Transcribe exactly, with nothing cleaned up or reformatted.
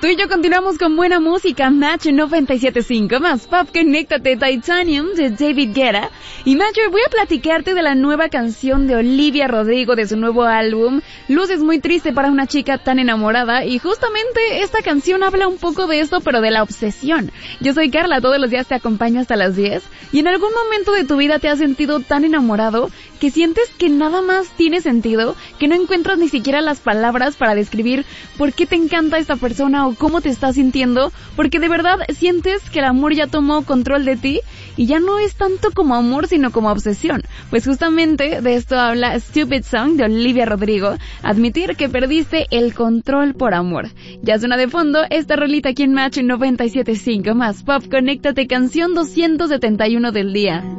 Tú y yo continuamos con buena música. Match noventa y siete punto cinco más pop. Conéctate, Titanium de David Guetta. Y Match, voy a platicarte de la nueva canción de Olivia Rodrigo de su nuevo álbum. Luz es muy triste para una chica tan enamorada. Y justamente esta canción habla un poco de esto, pero de la obsesión. Yo soy Carla, todos los días te acompaño hasta las diez. Y en algún momento de tu vida te has sentido tan enamorado que sientes que nada más tiene sentido, que no encuentras ni siquiera las palabras para describir por qué te encanta esta persona o cómo te estás sintiendo, porque de verdad sientes que el amor ya tomó control de ti y ya no es tanto como amor sino como obsesión. Pues justamente de esto habla Stupid Song de Olivia Rodrigo, admitir que perdiste el control por amor. Ya suena de fondo esta rolita aquí en Match noventa y siete punto cinco más pop. Conéctate, canción doscientos setenta y uno del día.